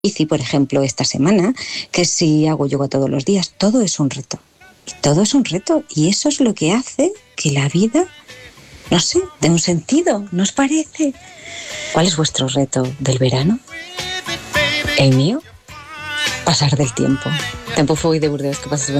bici, por ejemplo, esta semana, que si hago yoga todos los días, todo es un reto. Y todo es un reto. Y eso es lo que hace que la vida, no sé, dé un sentido, ¿no os parece? ¿Cuál es vuestro reto del verano? El mío, pasar del tiempo. Tempo foi de Burdeos, que pases